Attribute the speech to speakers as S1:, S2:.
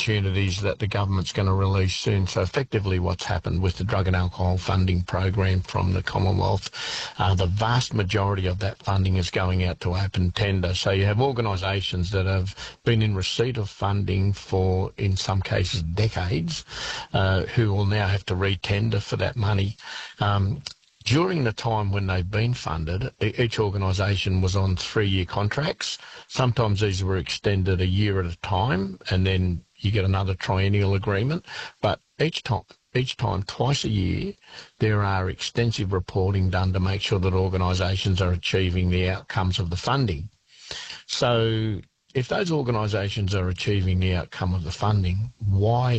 S1: opportunities that the government's going to release soon. So effectively what's happened with the drug and alcohol funding program from the Commonwealth, the vast majority of that funding is going out to open tender. So you have organisations that have been in receipt of funding for, in some cases, decades, who will now have to re-tender for that money. During the time when they've been funded, each organisation was on 3-year contracts. Sometimes these were extended a year at a time, and then you get another triennial agreement. But each time, twice a year, there are extensive reporting done to make sure that organisations are achieving the outcomes of the funding. So if those organisations are achieving the outcome of the funding, why